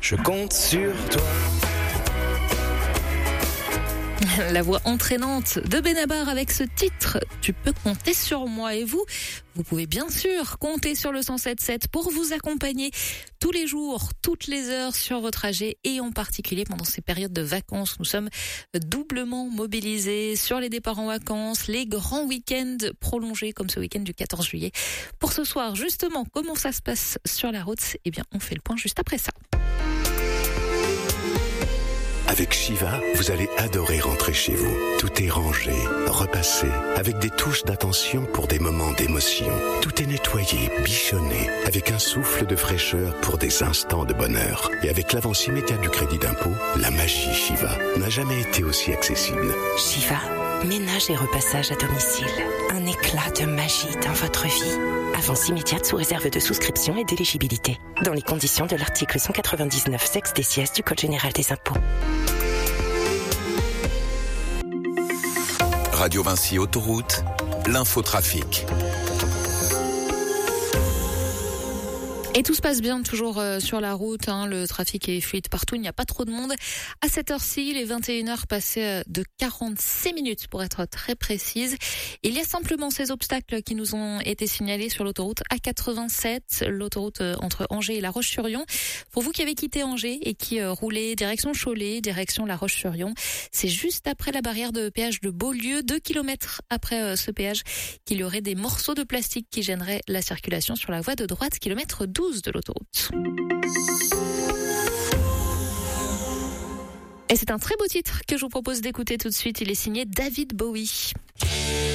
Je compte sur toi. La voix entraînante de Benabar avec ce titre « Tu peux compter sur moi ». Et vous pouvez bien sûr compter sur le 107.7 pour vous accompagner tous les jours, toutes les heures sur vos trajets et en particulier pendant ces périodes de vacances. Nous sommes doublement mobilisés sur les départs en vacances, les grands week-ends prolongés comme ce week-end du 14 juillet. Pour ce soir, justement, comment ça se passe sur la route ? Eh bien, on fait le point juste après ça. Avec Shiva, vous allez adorer rentrer chez vous. Tout est rangé, repassé, avec des touches d'attention pour des moments d'émotion. Tout est nettoyé, bichonné, avec un souffle de fraîcheur pour des instants de bonheur. Et avec l'avance immédiate du crédit d'impôt, la magie Shiva n'a jamais été aussi accessible. Shiva, ménage et repassage à domicile. Un éclat de magie dans votre vie. Avance immédiate sous réserve de souscription et d'éligibilité. Dans les conditions de l'article 199 sex des sièges du Code général des impôts. Radio Vinci Autoroute, l'infotrafic. Et tout se passe bien toujours sur la route, le trafic est fluide partout, il n'y a pas trop de monde. À cette heure-ci, les 21h passées de 46 minutes pour être très précise. Il y a simplement ces obstacles qui nous ont été signalés sur l'autoroute A87, l'autoroute entre Angers et La Roche-sur-Yon. Pour vous qui avez quitté Angers et qui roulez direction Cholet, direction La Roche-sur-Yon, c'est juste après la barrière de péage de Beaulieu, 2 km après ce péage, qu'il y aurait des morceaux de plastique qui gêneraient la circulation sur la voie de droite, kilomètre 12 de l'autoroute. Et c'est un très beau titre que je vous propose d'écouter tout de suite. Il est signé David Bowie.